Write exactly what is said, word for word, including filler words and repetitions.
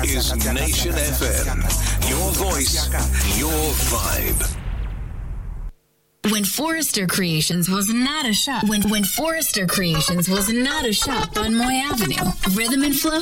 is Nation F M. Your voice, your vibe. When Forrester Creations was not a shop. When when Forrester Creations was not a shop on Moy Avenue. Rhythm and Flow